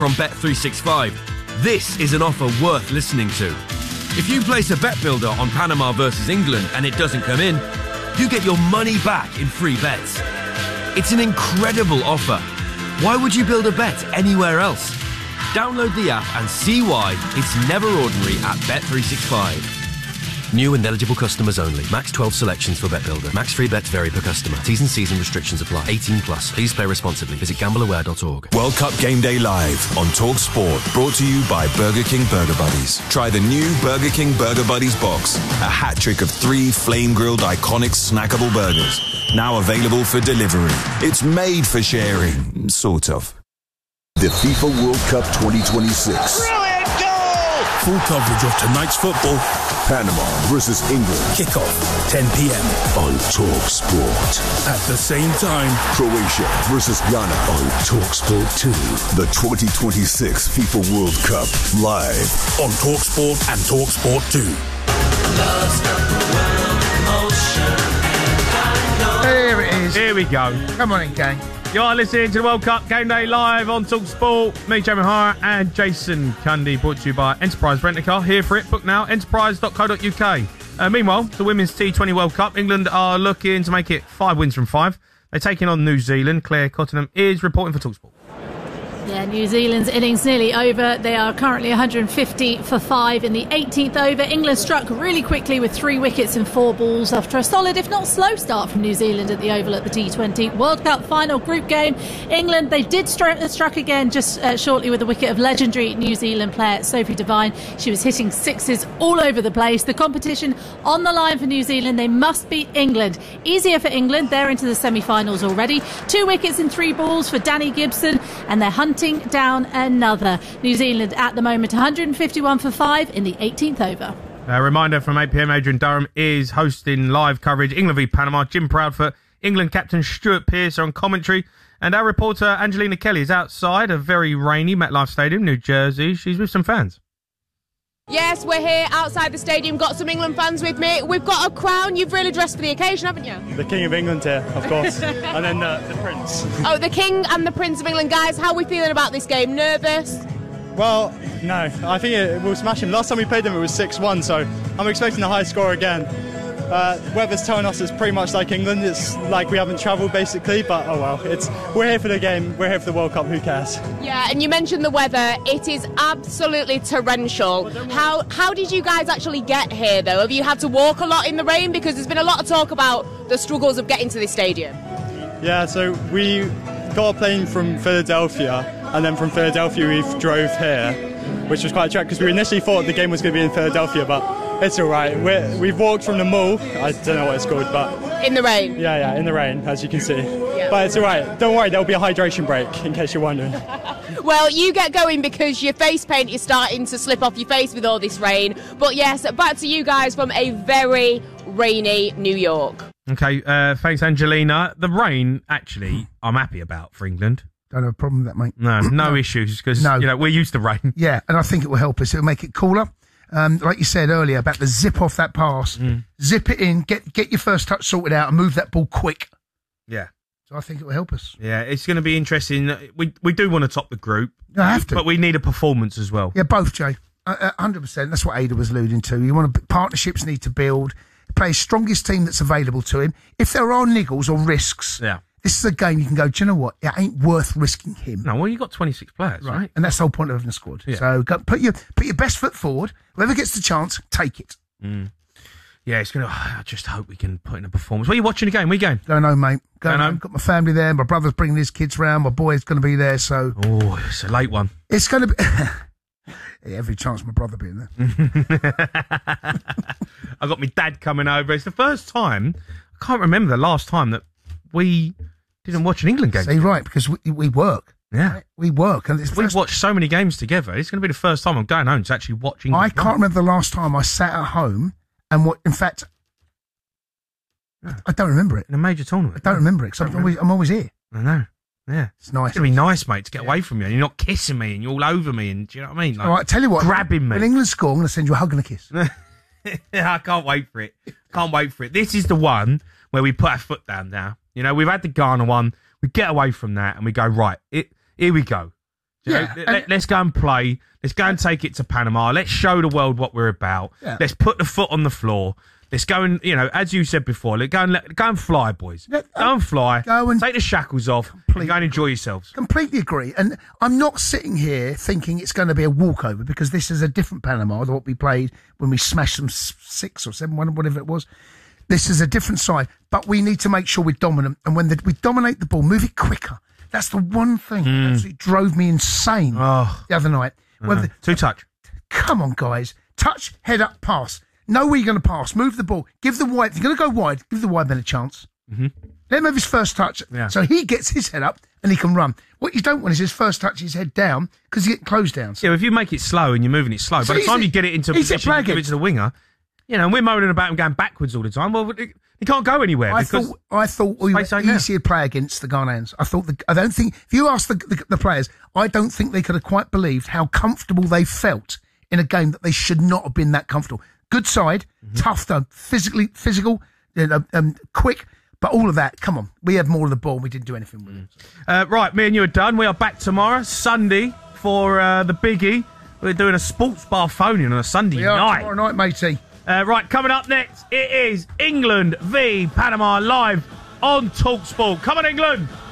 from Bet365. This is an offer worth listening to. If you place a bet builder on Panama versus England and it doesn't come in, you get your money back in free bets. It's an incredible offer. Why would you build a bet anywhere else? Download the app and see why it's never ordinary at Bet365. New and eligible customers only. Max 12 selections for Bet Builder. Max free bets vary per customer. T's and C's and restrictions apply. 18 plus. Please play responsibly. Visit gambleaware.org. World Cup Game Day Live on Talk Sport. Brought to you by Burger King Burger Buddies. Try the new Burger King Burger Buddies box. A hat trick of 3 flame-grilled iconic snackable burgers. Now available for delivery. It's made for sharing. Sort of. The FIFA World Cup 2026. Brilliant goal! Full coverage of tonight's football. Panama versus England. Kickoff 10 p.m. on Talk Sport. At the same time, Croatia versus Ghana on Talk Sport 2. The 2026 FIFA World Cup live on Talk Sport and Talk Sport 2. There it is. Here we go. Come on in, gang. You are listening to the World Cup Game Day Live on Talk Sport. Me, Jamie Hara, and Jason Cundy, brought to you by Enterprise Rent-A-Car. Here for it. Book now, enterprise.co.uk. Meanwhile, the Women's T20 World Cup. England are looking to make it 5 wins from 5. They're taking on New Zealand. Claire Cottenham is reporting for Talk Sport. Yeah, New Zealand's innings nearly over. They are currently 150 for 5 in the 18th over. England struck really quickly with 3 wickets and 4 balls after a solid, if not slow, start from New Zealand at the Oval at the T20 World Cup final group game. England, they did struck again just shortly with the wicket of legendary New Zealand player Sophie Devine. She was hitting sixes all over the place. The competition on the line for New Zealand. They must beat England. Easier for England. They're into the semi-finals already. 2 wickets and 3 balls for Danny Gibson, and they're hunting down another. New Zealand at the moment 151 for 5 in the 18th over. A reminder from 8 p.m. Adrian Durham is hosting live coverage. England v Panama. Jim Proudfoot, England captain Stuart Pearce are on commentary, and our reporter Angelina Kelly is outside a very rainy MetLife Stadium, New Jersey. She's with some fans. Yes, we're here outside the stadium, got some England fans with me. We've got a crown. You've really dressed for the occasion, haven't you? The King of England here, of course. And then the Prince. Oh, the King and the Prince of England. Guys, how are we feeling about this game? Nervous? Well, no. I think we'll smash him. Last time we played them, it was 6-1, so I'm expecting a high score again. Weather's telling us it's pretty much like England. It's like we haven't travelled, basically, but oh well. We're here for the game. We're here for the World Cup. Who cares? Yeah, and you mentioned the weather. It is absolutely torrential. How did you guys actually get here, though? Have you had to walk a lot in the rain? Because there's been a lot of talk about the struggles of getting to this stadium. Yeah, so we got a plane from Philadelphia, and then from Philadelphia we drove here, which was quite a trek because we initially thought the game was going to be in Philadelphia, but it's all right. We've walked from the mall. I don't know what it's called, but in the rain. Yeah, in the rain, as you can see. Yeah. But it's all right. Don't worry, there'll be a hydration break, in case you're wondering. Well, you get going because your face paint is starting to slip off your face with all this rain. But yes, back to you guys from a very rainy New York. Okay, thanks, Angelina. The rain, actually, I'm happy about for England. Don't have a problem with that, mate. No issues, because we're used to rain. Yeah, and I think it will help us. It'll make it cooler. Like you said earlier about the zip off that pass, zip it in, get your first touch sorted out, and move that ball quick. Yeah. So I think it will help us. Yeah, it's going to be interesting. We do want to top the group. I have to. But we need a performance as well. Yeah, both, Jay. 100%. That's what Ada was alluding to. You want partnerships need to build. Play strongest team that's available to him. If there are niggles or risks, this is a game you can go, do you know what? It ain't worth risking him. No, well, you've got 26 players, right? And that's the whole point of having a squad. Yeah. So put your best foot forward. Whoever gets the chance, take it. Yeah, it's going to... I just hope we can put in a performance. Where are you watching the game? Where are you going? Going home, mate. Going home? Got my family there. My brother's bringing his kids round. My boy's going to be there, so... Oh, it's a late one. It's going to be... every chance of my brother being there. I got my dad coming over. It's the first time... I can't remember the last time that we didn't watch an England game. See, right, because we work. Yeah. Right? We work. And we've watched so many games together. It's going to be the first time I'm going home to actually watch England. I can't remember the last time I sat at home and in fact, I don't remember it. In a major tournament? I don't remember it because I'm always here. I know. Yeah. It's nice. It's going to be nice, mate, to get away from you. And you're not kissing me and you're all over me and do you know what I mean? Like, all right, tell you what. Grabbing me. When England score, I'm going to send you a hug and a kiss. I can't wait for it. Can't wait for it. This is the one where we put our foot down now. You know, we've had the Ghana one. We get away from that and we go, right, here we go. Let's go and play. Let's go and take it to Panama. Let's show the world what we're about. Yeah. Let's put the foot on the floor. Let's go and, as you said before, go and fly, boys. Go and fly. Go and take the shackles off and go and enjoy yourselves. Completely agree. And I'm not sitting here thinking it's going to be a walkover, because this is a different Panama than what we played when we smashed them 6 or 7, whatever it was. This is a different side. But we need to make sure we're dominant. And when we dominate the ball, move it quicker. That's the one thing that actually drove me insane the other night. Two touch. Come on, guys. Touch, head up, pass. Know where you're going to pass. Move the ball. Give the wide. If you're going to go wide, give the wide man a chance. Mm-hmm. Let him have his first touch so he gets his head up and he can run. What you don't want is his first touch, his head down, because you get closed down. Yeah, if you make it slow and you're moving it slow, by the time you get it into a position, you give it to the winger, and we're moaning about him going backwards all the time. Well, he can't go anywhere. I thought we were easier to play against the Ghanaians. I don't think, if you ask the players, I don't think they could have quite believed how comfortable they felt in a game that they should not have been that comfortable. Good side, tough though, physical, quick, but all of that, come on. We had more of the ball, we didn't do anything with it. Right, me and you are done. We are back tomorrow, Sunday, for the biggie. We're doing a sports bar phone-in on a Sunday night. Tomorrow night, matey. Right, coming up next, it is England v Panama live on TalkSport. Come on, England!